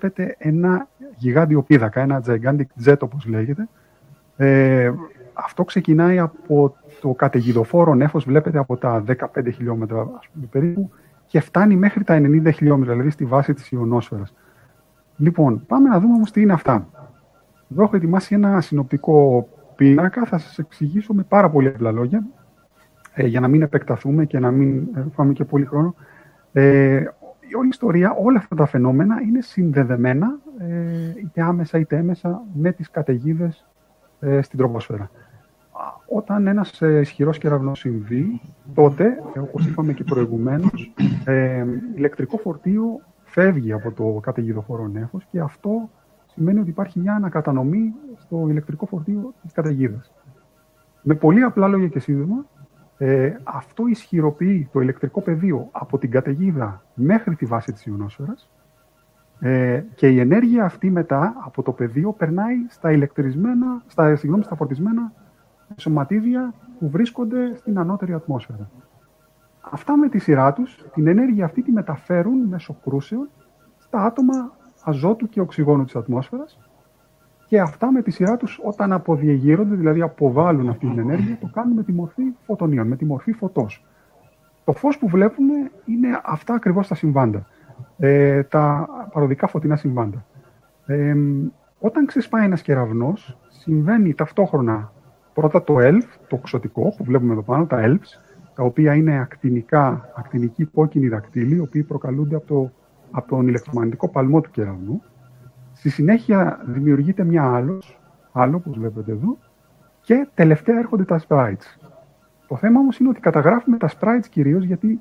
βλέπετε ένα γιγάντιο πίδακα, ένα gigantic jet όπως λέγεται. Αυτό ξεκινάει από το καταιγιδοφόρο νέφος, βλέπετε από τα 15 χιλιόμετρα ας πούμε, περίπου, και φτάνει μέχρι τα 90 χιλιόμετρα, δηλαδή στη βάση της ιονόσφαιρας. Λοιπόν, πάμε να δούμε όμως τι είναι αυτά. Εδώ έχω ετοιμάσει ένα συνοπτικό πίνακα, θα σας εξηγήσω με πάρα πολύ απλά λόγια, για να μην επεκταθούμε και να μην φάμε και πολύ χρόνο. Η όλη ιστορία, όλα αυτά τα φαινόμενα είναι συνδεδεμένα, είτε άμεσα είτε έμεσα, με τις καταιγίδες στην τροποσφαίρα. Όταν ένας ισχυρός κεραυνός συμβεί, τότε, όπως είπαμε και προηγουμένως, ηλεκτρικό φορτίο φεύγει από το καταιγιδοφόρο νέφος και αυτό σημαίνει ότι υπάρχει μια ανακατανομή στο ηλεκτρικό φορτίο της καταιγίδας. Με πολύ απλά λόγια και σύντομα, αυτό ισχυροποιεί το ηλεκτρικό πεδίο από την καταιγίδα μέχρι τη βάση της ιονόσφαιρας και η ενέργεια αυτή μετά από το πεδίο περνάει στα φορτισμένα σωματίδια που βρίσκονται στην ανώτερη ατμόσφαιρα. Αυτά με τη σειρά τους, την ενέργεια αυτή τη μεταφέρουν μέσω κρούσεων στα άτομα αζότου και οξυγόνου της ατμόσφαιρας και αυτά με τη σειρά τους όταν αποδιεγείρονται, δηλαδή αποβάλλουν αυτή την ενέργεια, το κάνουν με τη μορφή φωτονίων, με τη μορφή φωτός. Το φως που βλέπουμε είναι αυτά ακριβώς τα συμβάντα, τα παροδικά φωτεινά συμβάντα. Όταν ξεσπάει ένας κεραυνός, συμβαίνει ταυτόχρονα πρώτα το ELF, το οξωτικό που βλέπουμε εδώ πάνω, τα ELFs, τα οποία είναι ακτινικοί κόκκινοι δακτύλοι, οι οποίοι προκαλούνται από τον ηλεκτρομαγνητικό παλμό του κεραυνού. Στη συνέχεια δημιουργείται μια άλλο, όπως βλέπετε εδώ, και τελευταία έρχονται τα sprites. Το θέμα όμως είναι ότι καταγράφουμε τα sprites κυρίως γιατί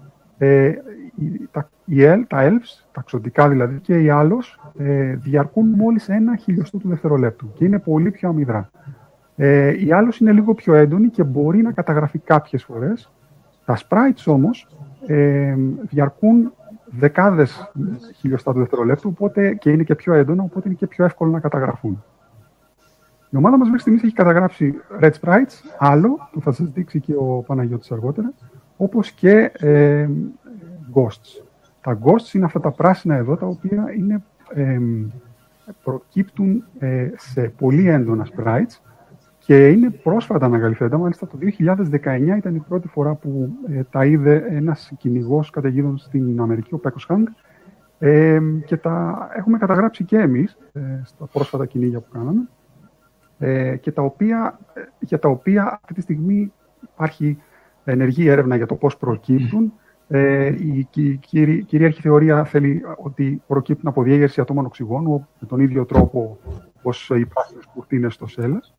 τα ELFs, τα ξωτικά δηλαδή, και οι άλλος διαρκούν μόλις 1 χιλιοστό του δευτερολέπτου και είναι πολύ πιο αμυδρά. Η άλλος είναι λίγο πιο έντονη και μπορεί να καταγραφεί κάποιες φορές. Τα sprites όμως διαρκούν δεκάδες χιλιοστά του δευτερολέπτου, οπότε και είναι και πιο έντονα, οπότε είναι και πιο εύκολο να καταγραφούν. Η ομάδα μας μέχρι στιγμής έχει καταγράψει red sprites, άλλο, που θα σας δείξει και ο Παναγιώτης αργότερα, όπως και ghosts. Τα ghosts είναι αυτά τα πράσινα εδώ, τα οποία προκύπτουν σε πολύ έντονα sprites και είναι πρόσφατα ανακαλυφθέντα. Μάλιστα το 2019 ήταν η πρώτη φορά που τα είδε ένας κυνηγός καταιγίδων στην Αμερική, ο Pecos Hang, και τα έχουμε καταγράψει και εμείς στα πρόσφατα κυνήγια που κάναμε, και για τα οποία αυτή τη στιγμή υπάρχει ενεργή έρευνα για το πώς προκύπτουν. Η κυρίαρχη θεωρία θέλει ότι προκύπτουν από διέγερση ατόμων οξυγόνου με τον ίδιο τρόπο όπως οι πράσινες κουρτίνες στο ΣΕΛΑΣ.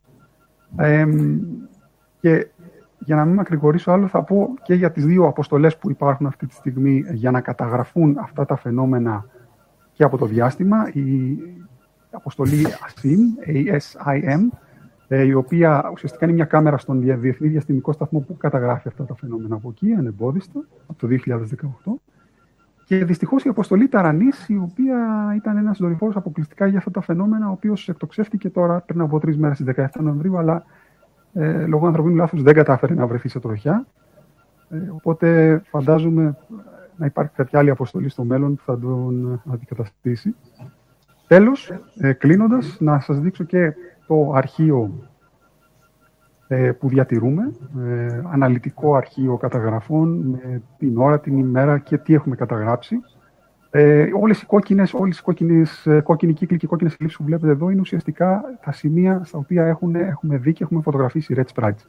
Και για να μην μακρηγορήσω άλλο, θα πω και για τις δύο αποστολές που υπάρχουν αυτή τη στιγμή για να καταγραφούν αυτά τα φαινόμενα και από το διάστημα. Η αποστολή ASIM, η οποία ουσιαστικά είναι μια κάμερα στον Διεθνή Διαστημικό Σταθμό που καταγράφει αυτά τα φαινόμενα από εκεί, ανεμπόδιστα, από το 2018. Και δυστυχώς η αποστολή Ταρανής, η οποία ήταν ένας δορυφόρος αποκλειστικά για αυτά τα φαινόμενα, ο οποίος εκτοξεύτηκε τώρα πριν από 3 μέρες, στις 17 Νοεμβρίου, αλλά λόγω ανθρωπίνου λάθους δεν κατάφερε να βρεθεί σε τροχιά. Οπότε φαντάζομαι να υπάρχει κάποια άλλη αποστολή στο μέλλον που θα τον αντικαταστήσει. Τέλος, κλείνοντας, να σας δείξω και το αρχείο που διατηρούμε, αναλυτικό αρχείο καταγραφών με την ώρα, την ημέρα και τι έχουμε καταγράψει. Όλες οι κόκκινοι κύκλοι και κόκκινες ελλείψεις που βλέπετε εδώ είναι ουσιαστικά τα σημεία στα οποία έχουμε δει και έχουμε φωτογραφίσει red sprites.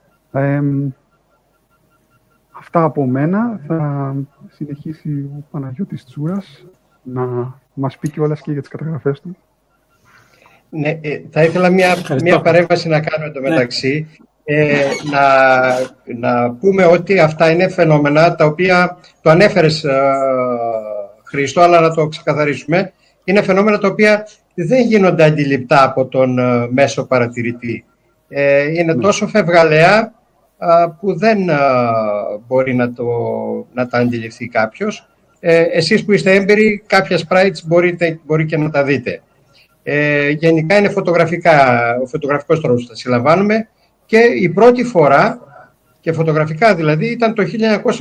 Αυτά από μένα. Θα συνεχίσει ο Παναγιώτης Τσούρας να μας πει κιόλας και για τις καταγραφές του. Ναι, θα ήθελα μια παρέμβαση να κάνω εντωμεταξύ. Να πούμε ότι αυτά είναι φαινόμενα τα οποία το ανέφερες, Χρήστο, αλλά να το ξεκαθαρίσουμε. Είναι φαινόμενα τα οποία δεν γίνονται αντιληπτά από τον μέσο παρατηρητή. Είναι τόσο φευγαλαία που δεν μπορεί να τα αντιληφθεί κάποιος. Εσείς που είστε έμπειροι, κάποια sprites μπορεί και να τα δείτε. Γενικά είναι ο φωτογραφικός τρόπος που τα συλλαμβάνουμε και η πρώτη φορά, και φωτογραφικά δηλαδή, ήταν το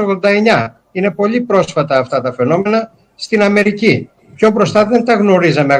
1989. Είναι πολύ πρόσφατα αυτά τα φαινόμενα στην Αμερική. Πιο μπροστά δεν τα γνωρίζαμε